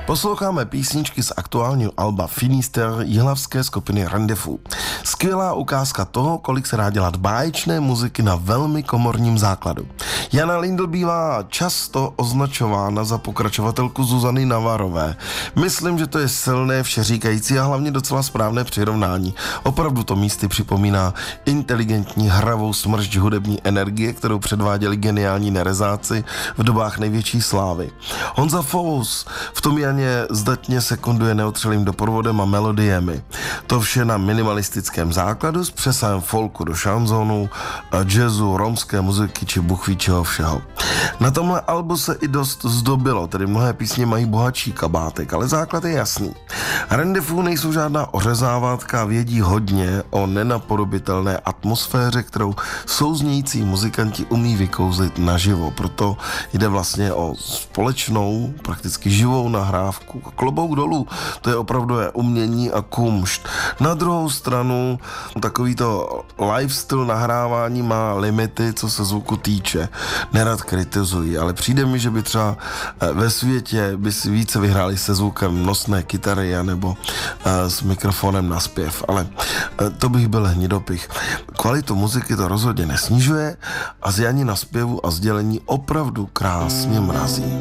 Posloucháme písničky z aktuálního alba Finister jihlavské skupiny Rendezvous. Skvělá ukázka toho, kolik se dá dělat báječné muziky na velmi komorním základu. Jana Lindl bývá často označována za pokračovatelku Zuzany Navarové. Myslím, že to je silné, všeříkající a hlavně docela správné přirovnání. Opravdu to místy připomíná inteligentní hravou smršť hudební energie, kterou předváděli geniální nerezáci v dobách největší slávy. Honza Fous v tom Janě zdatně sekunduje neotřelým doprovodem a melodiemi. To vše na minimalistickém základu s přesahem folku do šanzonu, jazzu, romské muziky či bůh ví čeho všeho. Na tomhle albu se i dost zdobilo, tedy mnohé písně mají bohatší kabátek, ale základ je jasný. Rendezvous nejsou žádná ořezávátka, vědí hodně o nenapodobitelné atmosféře, kterou souznějící muzikanti umí vykouzlit naživo. Proto jde vlastně o společnou, prakticky živou nahrávku. Klobouk dolů, to je opravdu umění a kumšt. Na druhou stranu takovýto live styl nahrávání má limity, co se zvuku týče. Nerad kritizuji, ale přijde mi, že by třeba ve světě by si více vyhráli se zvukem nosné kytary nebo s mikrofonem na zpěv, ale to bych byl hnidopich. Kvalitu muziky to rozhodně nesnižuje a z Jani na zpěvu a sdělení opravdu krásně mrazí.